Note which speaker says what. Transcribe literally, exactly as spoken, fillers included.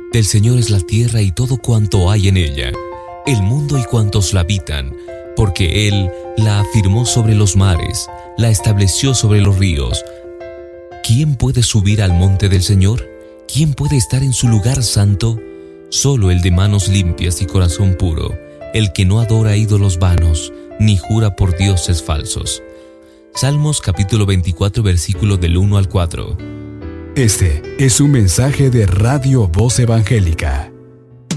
Speaker 1: Del Señor es la tierra y todo cuanto hay en ella, el mundo y cuantos la habitan, porque Él la afirmó sobre los mares, la estableció sobre los ríos. ¿Quién puede subir al monte del Señor? ¿Quién puede estar en su lugar santo? Solo el de manos limpias y corazón puro, el que no adora ídolos vanos, ni jura por dioses falsos. Salmos capítulo veinticuatro, versículos del uno al cuatro.
Speaker 2: Este es un mensaje de Radio Voz Evangélica.